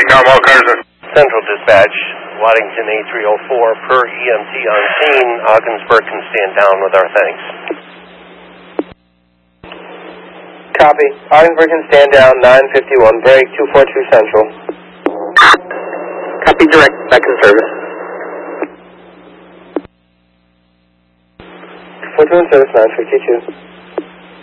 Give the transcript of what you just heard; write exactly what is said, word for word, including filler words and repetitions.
Stand down, all cars are... Central Dispatch, Waddington A three oh four, per E M T on scene. Ogdensburg can stand down with our thanks. Copy. Ogdensburg can stand down, nine fifty-one, break, two four two Central. Copy, direct, back in service. two four two in service, nine fifty-two.